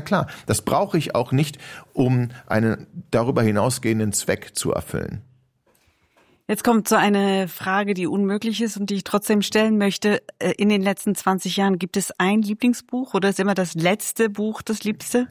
klar, das brauche ich auch nicht, um einen darüber hinausgehenden Zweck zu erfüllen. Jetzt kommt so eine Frage, die unmöglich ist und die ich trotzdem stellen möchte. In den letzten 20 Jahren, gibt es ein Lieblingsbuch oder ist immer das letzte Buch das Liebste?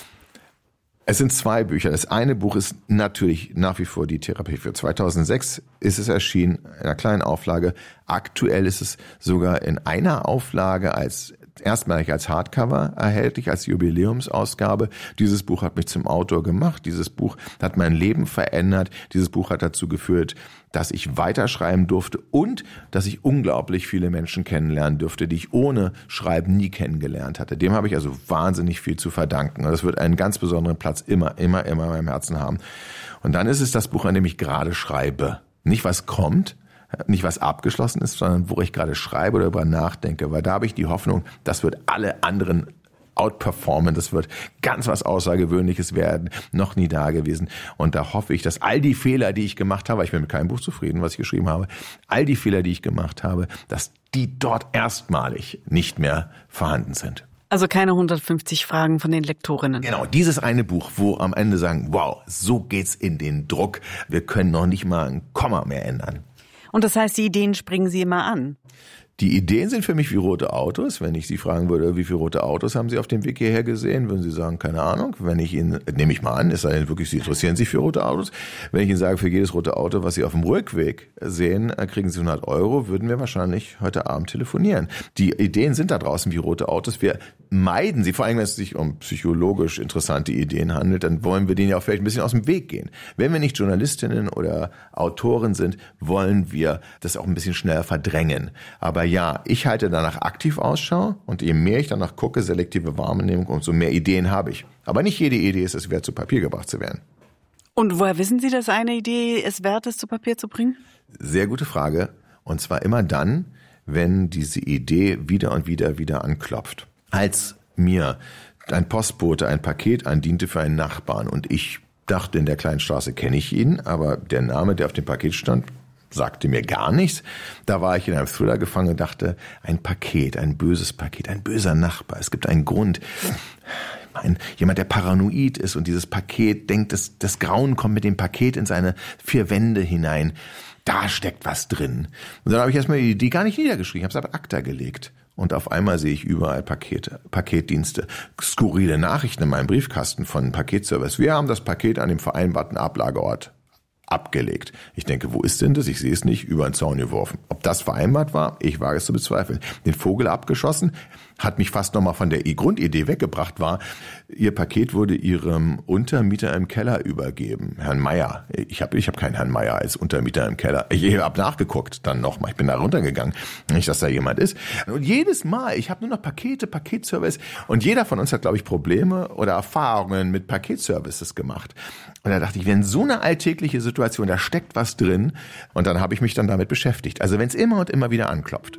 Es sind 2 Bücher. Das eine Buch ist natürlich nach wie vor die Therapie für. 2006 ist es erschienen, in einer kleinen Auflage. Aktuell ist es sogar in einer Auflage erstmalig als Hardcover erhältlich, als Jubiläumsausgabe. Dieses Buch hat mich zum Autor gemacht. Dieses Buch hat mein Leben verändert. Dieses Buch hat dazu geführt, dass ich weiterschreiben durfte und dass ich unglaublich viele Menschen kennenlernen durfte, die ich ohne Schreiben nie kennengelernt hatte. Dem habe ich also wahnsinnig viel zu verdanken. Das wird einen ganz besonderen Platz immer in meinem Herzen haben. Und dann ist es das Buch, an dem ich gerade schreibe. Nicht was kommt, nicht was abgeschlossen ist, sondern wo ich gerade schreibe oder darüber nachdenke, weil da habe ich die Hoffnung, das wird alle anderen outperformen, das wird ganz was Außergewöhnliches werden, noch nie da gewesen. Und da hoffe ich, dass all die Fehler, die ich gemacht habe, ich bin mit keinem Buch zufrieden, was ich geschrieben habe, all die Fehler, die ich gemacht habe, dass die dort erstmalig nicht mehr vorhanden sind. Also keine 150 Fragen von den Lektorinnen. Genau, dieses eine Buch, wo am Ende sagen, wow, so geht's in den Druck, wir können noch nicht mal ein Komma mehr ändern. Und das heißt, die Ideen springen Sie immer an? Die Ideen sind für mich wie rote Autos. Wenn ich Sie fragen würde, wie viele rote Autos haben Sie auf dem Weg hierher gesehen, würden Sie sagen, keine Ahnung. Wenn ich Ihnen, nehme ich mal an, es sei denn wirklich, Sie interessieren sich für rote Autos. Wenn ich Ihnen sage, für jedes rote Auto, was Sie auf dem Rückweg sehen, kriegen Sie 100 €, würden wir wahrscheinlich heute Abend telefonieren. Die Ideen sind da draußen wie rote Autos. Wir meiden sie, vor allem wenn es sich um psychologisch interessante Ideen handelt, dann wollen wir denen ja auch vielleicht ein bisschen aus dem Weg gehen. Wenn wir nicht Journalistinnen oder Autoren sind, wollen wir das auch ein bisschen schneller verdrängen. Aber ja, ich halte danach aktiv Ausschau und je mehr ich danach gucke, selektive Wahrnehmung, umso mehr Ideen habe ich. Aber nicht jede Idee ist es wert, zu Papier gebracht zu werden. Und woher wissen Sie, dass eine Idee es wert ist, zu Papier zu bringen? Sehr gute Frage. Und zwar immer dann, wenn diese Idee wieder und wieder anklopft. Als mir ein Postbote ein Paket andiente für einen Nachbarn und ich dachte, in der kleinen Straße kenne ich ihn, aber der Name, der auf dem Paket stand, sagte mir gar nichts. Da war ich in einem Thriller gefangen und dachte, ein Paket, ein böses Paket, ein böser Nachbar. Es gibt einen Grund. Jemand, der paranoid ist und dieses Paket denkt, das Grauen kommt mit dem Paket in seine 4 Wände hinein. Da steckt was drin. Und dann habe ich erstmal die Idee gar nicht niedergeschrieben, habe es ab Acta gelegt. Und auf einmal sehe ich überall Paketdienste, skurrile Nachrichten in meinem Briefkasten von Paketservice. Wir haben das Paket an dem vereinbarten Ablageort abgelegt. Ich denke, wo ist denn das? Ich sehe es nicht, über den Zaun geworfen. Ob das vereinbart war? Ich wage es zu bezweifeln. Den Vogel abgeschossen, hat mich fast nochmal von der Grundidee weggebracht, war, Ihr Paket wurde Ihrem Untermieter im Keller übergeben, Herrn Meier. Ich hab keinen Herrn Meier als Untermieter im Keller. Ich habe nachgeguckt, dann nochmal. Ich bin da runtergegangen, nicht, dass da jemand ist. Und jedes Mal, ich habe nur noch Paketservice und jeder von uns hat, glaube ich, Probleme oder Erfahrungen mit Paketservices gemacht. Und da dachte ich, wenn so eine alltägliche Situation, da steckt was drin und dann habe ich mich dann damit beschäftigt. Also wenn es immer und immer wieder anklopft.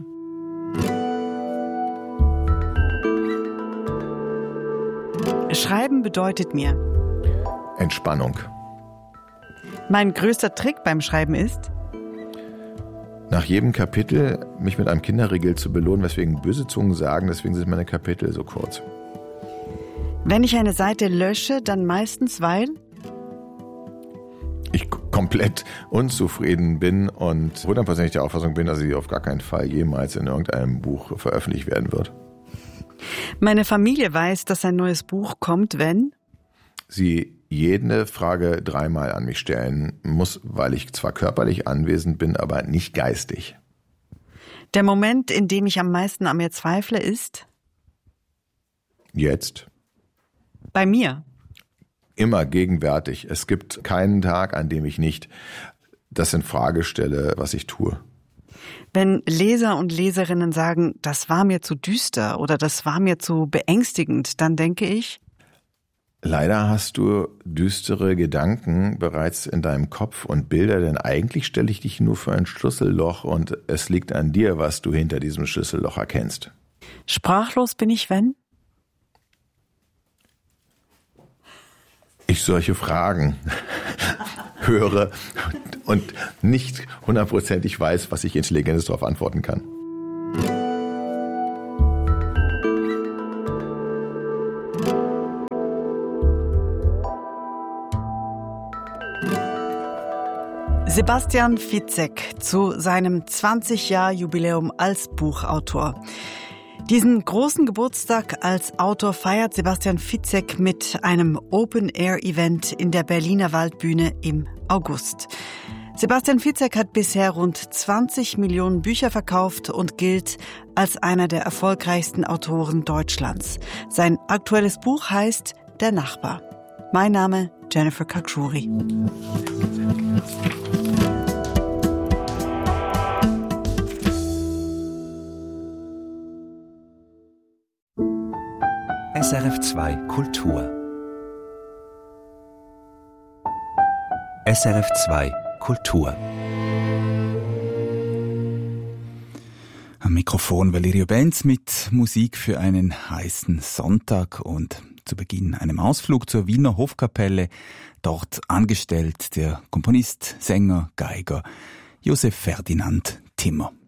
Schreiben bedeutet mir Entspannung. Mein größter Trick beim Schreiben ist, nach jedem Kapitel mich mit einem Kinderriegel zu belohnen, weswegen böse Zungen sagen, deswegen sind meine Kapitel so kurz. Wenn ich eine Seite lösche, dann meistens, weil ich komplett unzufrieden bin und 100% der Auffassung bin, dass sie auf gar keinen Fall jemals in irgendeinem Buch veröffentlicht werden wird. Meine Familie weiß, dass ein neues Buch kommt, wenn sie jede Frage 3-mal an mich stellen muss, weil ich zwar körperlich anwesend bin, aber nicht geistig. Der Moment, in dem ich am meisten an mir zweifle, ist jetzt. Bei mir. Immer gegenwärtig. Es gibt keinen Tag, an dem ich nicht das in Frage stelle, was ich tue. Wenn Leser und Leserinnen sagen, das war mir zu düster oder das war mir zu beängstigend, dann denke ich, leider hast du düstere Gedanken bereits in deinem Kopf und Bilder, denn eigentlich stelle ich dich nur für ein Schlüsselloch und es liegt an dir, was du hinter diesem Schlüsselloch erkennst. Sprachlos bin ich, wenn ich solche Fragen höre und nicht 100% weiß, was ich Intelligentes darauf antworten kann. Sebastian Fitzek zu seinem 20-Jahr-Jubiläum als Buchautor. Diesen großen Geburtstag als Autor feiert Sebastian Fitzek mit einem Open-Air-Event in der Berliner Waldbühne im August. Sebastian Fitzek hat bisher rund 20 Millionen Bücher verkauft und gilt als einer der erfolgreichsten Autoren Deutschlands. Sein aktuelles Buch heißt Der Nachbar. Mein Name Jennifer Kakshuri. SRF 2 Kultur. SRF 2 Kultur. Am Mikrofon Valerio Benz mit Musik für einen heißen Sonntag und zu Beginn einem Ausflug zur Wiener Hofkapelle. Dort angestellt der Komponist, Sänger, Geiger Josef Ferdinand Timmer.